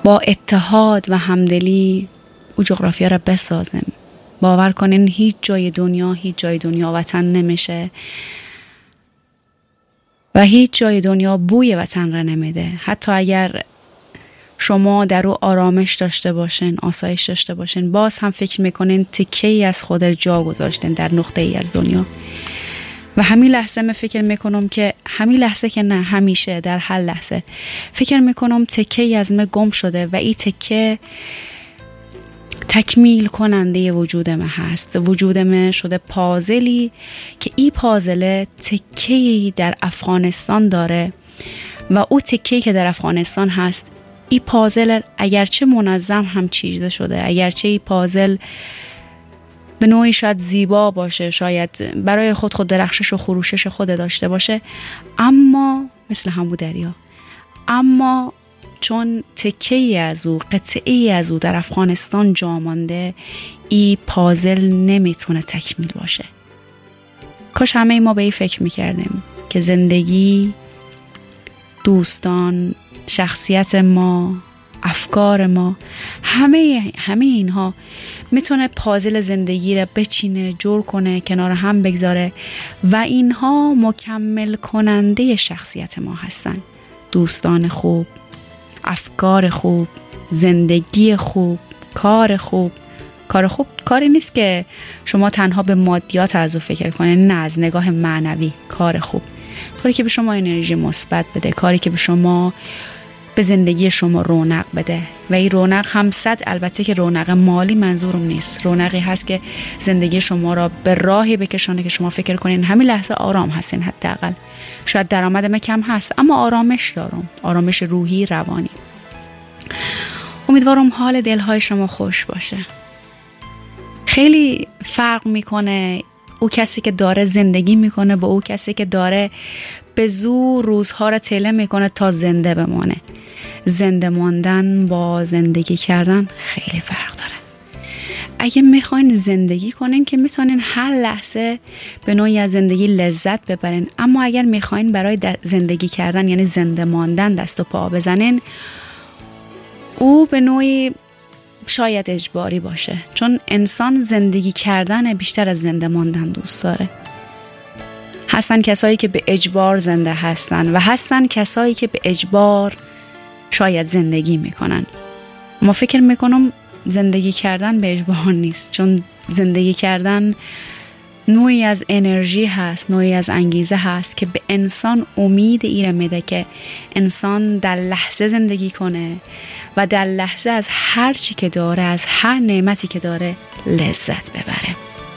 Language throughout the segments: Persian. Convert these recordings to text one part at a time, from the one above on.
با اتحاد و همدلی او جغرافیا را بسازیم. باور کنین هیچ جای دنیا وطن نمیشه و هیچ جای دنیا بوی وطن را نمیده. حتی اگر شما در او آرامش داشته باشین، آسایش داشته باشین، باز هم فکر میکنین تکه‌ای از خود جا گذاشتین در نقطه‌ای از دنیا. و همین لحظه من فکر میکنم که همین لحظه که نه، همیشه در هر لحظه فکر میکنم تکه‌ای از من گم شده و این تکه تکمیل کننده وجود من هست. وجود من شده پازلی که این پازل تکه‌ای در افغانستان داره و او تکه‌ای که در افغانستان هست، این پازل اگرچه منظم هم چیده شده، اگرچه این پازل به نوعی شاید زیبا باشه، شاید برای خود درخشش و خروشش خود داشته باشه، اما مثل همو دریا، اما چون تکه‌ای از او، قطعه‌ای از او در افغانستان جا مانده، این پازل نمیتونه تکمیل باشه. کاش همه ما به این فکر میکردیم که زندگی، دوستان، شخصیت ما، افکار ما، همه اینها میتونه پازل زندگی را بچینه، جور کنه، کنار هم بگذاره و اینها مکمل کننده شخصیت ما هستن. دوستان خوب، افکار خوب، زندگی خوب، کار خوب. کار خوب کاری نیست که شما تنها به مادیات از او فکر کنید، نه، از نگاه معنوی. کار خوب، کاری که به شما انرژی مثبت بده، کاری که به شما، به زندگی شما رونق بده. و این رونق هم البته که رونق مالی منظورم نیست، رونقی هست که زندگی شما را به راهی بکشانه که شما فکر کنین همین لحظه آرام هستین. حداقل شاید درآمدم کم هست اما آرامش دارم، آرامش روحی، روانی. امیدوارم حال دلهای شما خوش باشه. خیلی فرق میکنه او کسی که داره زندگی میکنه با او کسی که داره به زور روزها را طله میکنه تا زنده بمانه. زنده ماندن با زندگی کردن خیلی فرق داره. اگه میخواین زندگی کنین که میتونین هر لحظه به نوعی از زندگی لذت ببرین، اما اگر میخواین برای زندگی کردن یعنی زنده ماندن دست و پا بزنین، او به نوعی شاید اجباری باشه، چون انسان زندگی کردن بیشتر از زنده ماندن دوست داره. هستن کسایی که به اجبار زنده هستن و هستن کسایی که به اجبار شاید زندگی میکنن. ما فکر میکنم زندگی کردن به اجبار نیست، چون زندگی کردن نوعی از انرژی هست، نوعی از انگیزه هست که به انسان امید ایره میده که انسان در لحظه زندگی کنه و در لحظه از هر چی که داره، از هر نعمتی که داره لذت ببره.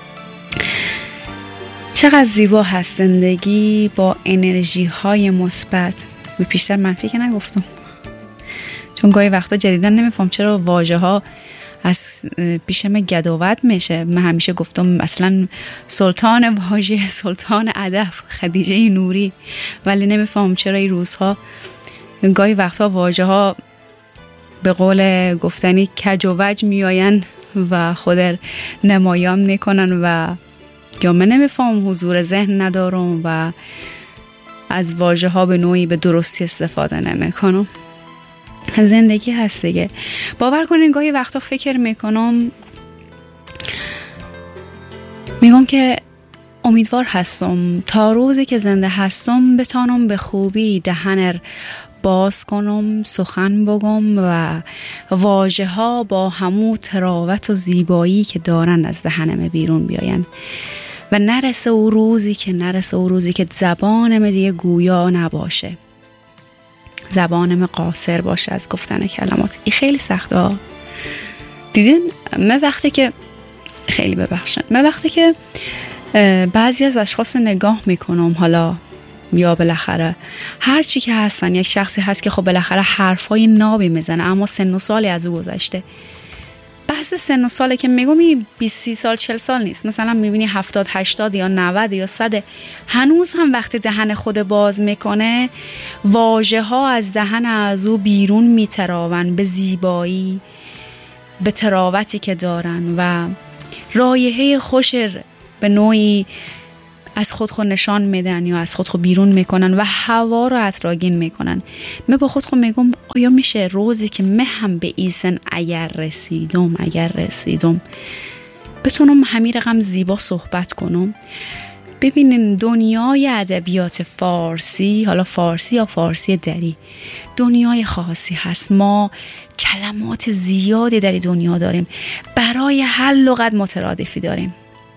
چقدر زیبا هست زندگی با انرژی های مثبت. به پیشتر منفی که نگفتم، چون گاهی وقتا جدیدن نمیفهم چرا واژه ها از پیشم گداوت میشه. من همیشه گفتم مثلا سلطان واژه، سلطان ادب خدیجه نوری، ولی نمیفهم چرا این روزها گاهی وقتا واژه ها به قول گفتنی کج و وج میآین و خود نمایان میکنن و یا من نمیفهم، حضور ذهن ندارم و از واژه ها به نوعی به درستی استفاده نمیکنم. زندگی هست دیگه. باور کنین گاهی وقتا فکر میکنم، میگم که امیدوار هستم تا روزی که زنده هستم بتانم به خوبی دهن باز کنم، سخن بگم و واژه ها با همو تراوت و زیبایی که دارن از دهنم بیرون بیاین و نرسه او روزی که زبانم دیگه گویا نباشه، زبانم قاصر باشه از گفتن کلمات. این خیلی سخته ها. دیدین من وقتی که بعضی از اشخاص نگاه میکنم، حالا یا بالاخره هر چی که هستن، یک شخصی هست که خب بالاخره حرفای نابی میزنه اما سن و سالی از او گذشته. بحث سن و ساله که میگم 20 سال 40 سال نیست، مثلا میبینی 70 80 یا 90 یا 100، هنوز هم وقتی دهن خود باز میکنه واژه ها از دهن از او بیرون میتراون به زیبایی، به تراوتی که دارن و رایحه خوش به نوعی از خود نشان میدن یا از خود بیرون میکنن و هوا رو اطراگین میکنن. من با خود میگم آیا میشه روزی که من هم به ایسن اگر رسیدم بتونم همین رقم زیبا صحبت کنم. ببینین دنیای ادبیات فارسی، حالا فارسی یا فارسی دری، دنیای خاصی هست. ما کلمات زیادی در دنیا داریم، برای هر لغت مترادفی داریم،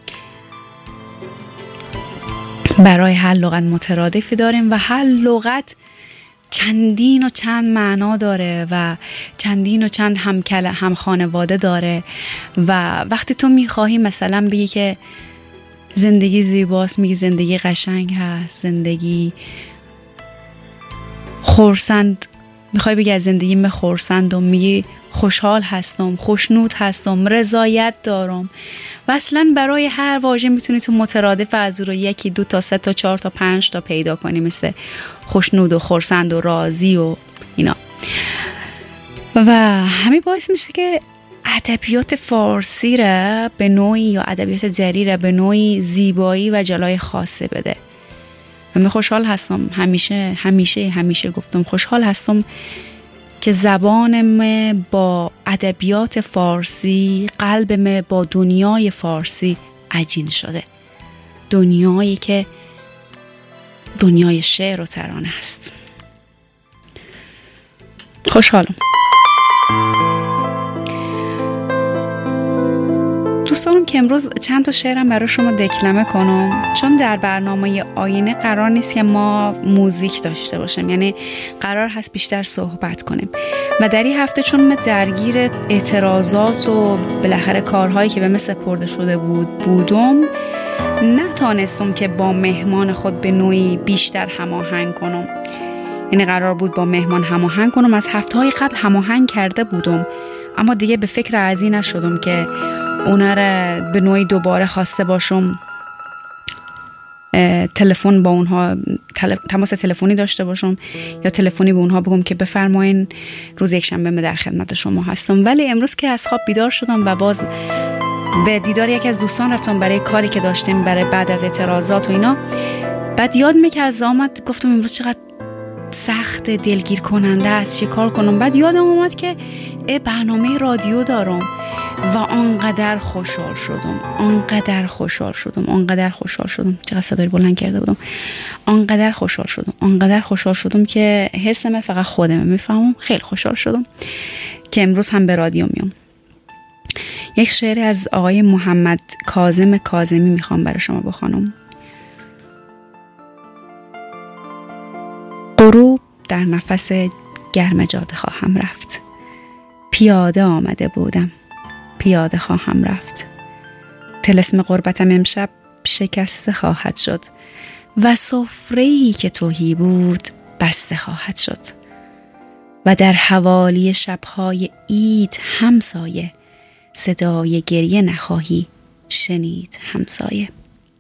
و هر لغت چندین و چند معنا داره و چندین و چند هم خانواده داره. و وقتی تو میخواهی مثلا بگی که زندگی زیباست، میگی زندگی قشنگ هست، زندگی خرسند، میخوای بگی از زندگی من خرسندم، میگی خوشحال هستم، خوشنود هستم، رضایت دارم. و اصلا برای هر واژه میتونی تو مترادف از رو 1 2 تا 3 تا 4 تا 5 تا پیدا کنی، مثل خوشنود و خرسند و راضی و اینا. و همین باعث میشه که ادبیات فارسی را به نوعی یا ادبیات دری را به نوعی زیبایی و جلای خاصه بده. و من خوشحال هستم، همیشه گفتم خوشحال هستم که زبان من با ادبیات فارسی، قلب من با دنیای فارسی عجین شده. دنیایی که دنیای شعر و ترانه است. خوشحالم. دوست دارم که امروز چند تا شعرم برای شما دکلمه کنم، چون در برنامه آینه قرار نیست که ما موزیک داشته باشیم، یعنی قرار هست بیشتر صحبت کنیم. و در این هفته چون من درگیر اعتراضات و بالاخره کارهایی که به من سپرده شده بودم، نتانستم که با مهمان خود به نوعی بیشتر هماهنگ کنم. یعنی قرار بود با مهمان هماهنگ کنم، از هفته‌های قبل هماهنگ کرده بودم، اما دیگه به فکر از این نشدم که اونا را به نوعی دوباره خواسته باشم، تلفن با اونها تماس تلفنی داشته باشم یا تلفنی به اونها بگم که بفرمایین روز یکشنبه من در خدمت شما هستم. ولی امروز که از خواب بیدار شدم و باز به دیدار یکی از دوستان رفتم برای کاری که داشتیم برای بعد از اعتراضات و اینا. بعد یاد میاد از آمد گفتم امروز چقدر سخت، دلگیر کننده است، چه کار کنم. بعد یادم اومد که برنامه رادیو دارم و آنقدر خوشحال شدم. چقدر صدای بلند کرده بودم. آنقدر خوشحال شدم که حس من فقط خودمه میفهمم. خیلی خوشحال شدم که امروز هم به رادیو میام. یک شعر از آقای محمد کاظم کاظمی میخوام برای شما بخوانم. غروب در نفس گرم جاده خواهم رفت، پیاده آمده بودم، پیاده خواهم رفت. طلسم غربتم امشب شکسته خواهد شد و سفره‌ای که تهی بود بسته خواهد شد. و در حوالی شب‌های عید همسایه، صدای گریه نخواهی شنید همسایه.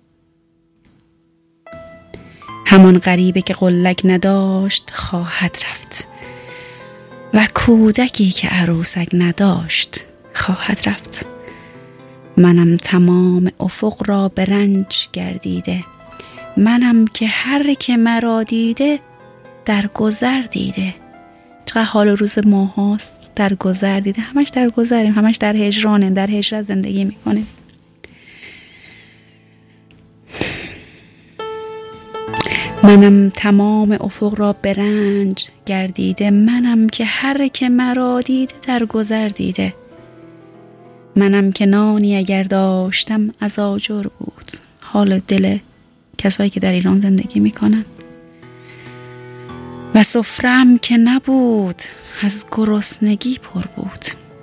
همان غریبه که قلک نداشت خواهد رفت و کودکی که عروسک نداشت خواهد رفت. منم تمام افق را به رنج گردیده، منم که هر که مرا دیده در گذر دیده. چقدر حال روز ما هاست، در گذر دیده. همش در گذریم، همش در هجرانیم، در هجرت زندگی میکنیم. منم تمام افق را به رنج گردیده، منم که هر که مرا دیده در گذر دیده. منم که نانی اگر داشتم از آجر بود. حال دل کسایی که در ایران زندگی میکنن. و سفره‌ام که نبود از گرسنگی پر بود.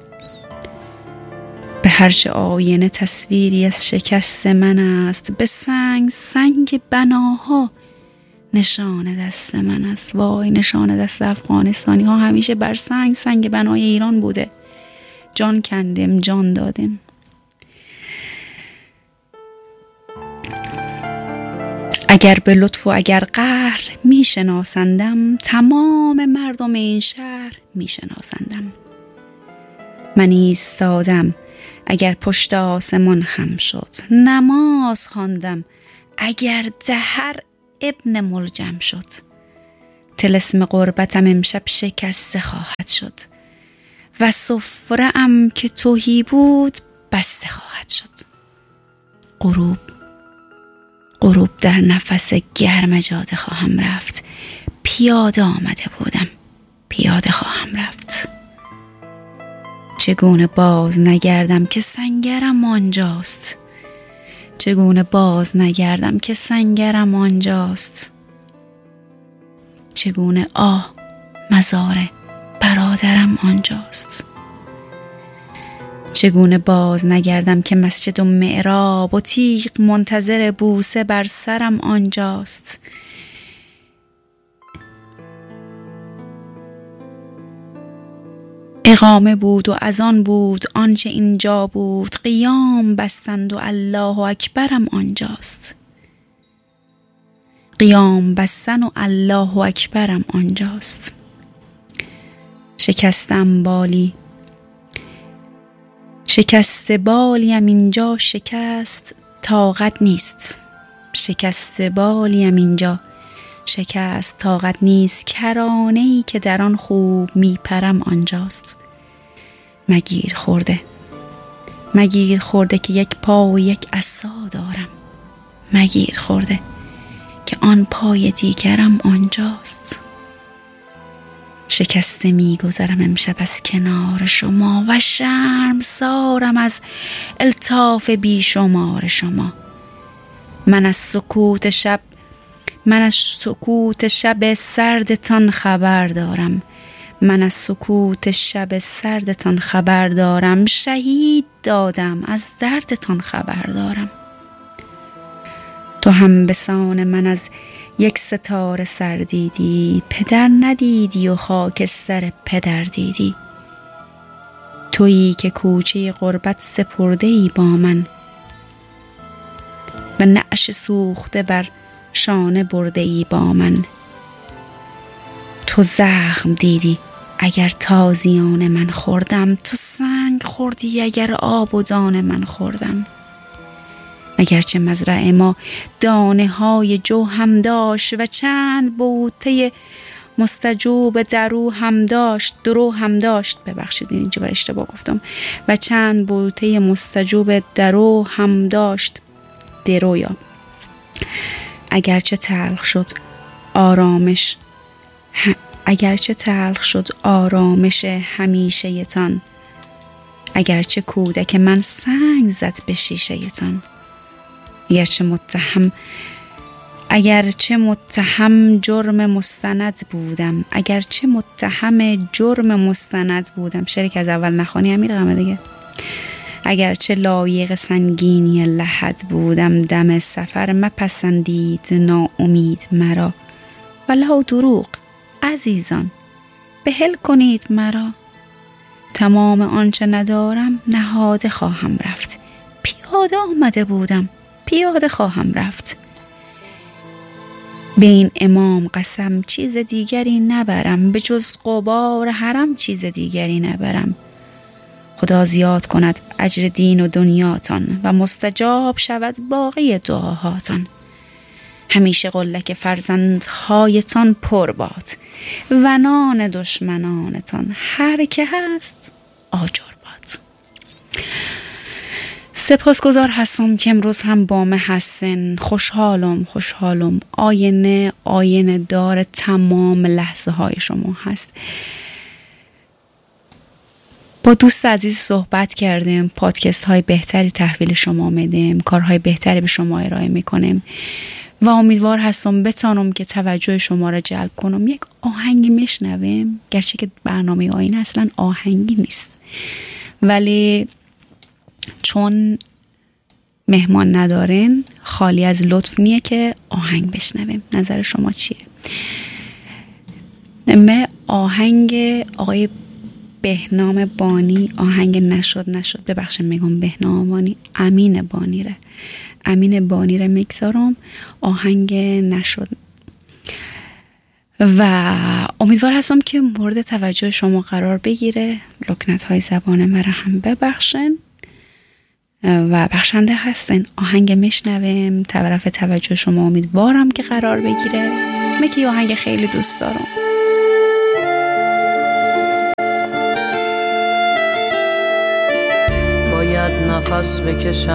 به هرچه آینه تصویری از شکست من است، به سنگ بناها نشان دست من است. وای، نشان دست افغانستانی ها همیشه بر سنگ بنای ایران بوده. جان کندیم، جان دادیم. اگر به لطف و اگر قهر می شناسندم، تمام مردم این شهر می شناسندم. من ایستادم اگر پشت آسمان خم شد، نماز خواندم اگر دهر ابن ملجم شد، طلسم غربتم امشب شکسته خواهد شد و سفره ام که تهی بود بسته خواهد شد. غروب در نفس گرم جاده خواهم رفت. پیاده آمده بودم، پیاده خواهم رفت. چگونه باز نگردم که سنگرم آنجاست، چگونه باز نگردم که سنگرم آنجاست. چگونه مزار برادرم آنجاست. چگونه باز نگردم که مسجد و معراب و تیغ منتظر بوسه بر سرم آنجاست. اقامه بود و از آن بود آنچه اینجا بود، قیام بستند و الله اکبرم آنجاست. قیام بستن و الله اکبرم آنجاست. شکستم بالی، شکست بالیم اینجا شکست طاقت نیست. شکست بالیم اینجا شکست طاقت نیست. کرانه‌ای که در آن خوب میپرم آنجاست. مگیر خورده که یک پا و یک عصا دارم. مگیر خورده که آن پای دیگرم آنجاست. شکسته میگذرم امشب از کنار شما و شرمسارم از الطاف بیشمار شما. من از سکوت شب سردتان خبر دارم. من از سکوت شب سردتان خبر دارم. شهید دادم از دردتان خبر دارم. تو هم به سان من از یک ستاره سر دیدی، پدر ندیدی و خاکستر پدر دیدی. تویی که کوچه غربت سپرده ای با من و نعش سوخته بر شانه برده ای با من. تو زخم دیدی اگر تازیان من خوردم، تو سنگ خوردی اگر آب و دان من خوردم. اگرچه مزرعه ما دانه های جو هم داشت و چند بوته مستجوب درو هم داشت ببخشید اینجا بر اشتباه گفتم، و چند بوته مستجوب درو هم داشت درویا. اگرچه تلخ شد آرامش همیشه تان، اگرچه کودک من سنگ زد به شیشه تان. اگرچه متهم جرم مستند بودم، شریک از اول نخوانی همین رقمه دیگه. اگرچه لایق سنگینی لحد بودم، دم سفر مپسندید ناامید مرا. ولو دروغ عزیزان بهل کنید مرا. تمام آنچه ندارم نهاده خواهم رفت. پیاده آمده بودم، پیاده خواهم رفت. به این امام قسم چیز دیگری نبرم، به جز غبار حرم چیز دیگری نبرم. خدا زیاد کند اجر دین و دنیاتان و مستجاب شود باقی دعاهاتان. همیشه قلک فرزندهایتان پر باد و نان دشمنانتان هر که هست آجر باد. سپاسگزار هستم که امروز هم با من هستن. خوشحالم. آینه دار تمام لحظه های شما هست. با دوست عزیز صحبت کردیم، پادکست های بهتری تحویل شما میدیم، کارهای بهتری به شما ارائه میکنیم و امیدوار هستم بتانم که توجه شما را جلب کنم. یک آهنگی میشنویم، گرچه که برنامه آینه اصلا آهنگی نیست، ولی چون مهمان ندارین خالی از لطف نیه که آهنگ بشنویم. نظر شما چیه؟ آهنگ آقای بهنام بانی، آهنگ نشد ببخشید میگم بهنام بانی، امین بانی ره میگذارم، آهنگ نشد. و امیدوار هستم که مورد توجه شما قرار بگیره. لکنت های زبان مرا هم ببخشن و بخشنده هستین. آهنگ میشنویم، طرف توجه شما امیدوارم که قرار بگیره. میگه آهنگ خیلی دوست دارم. باید نفس بکشم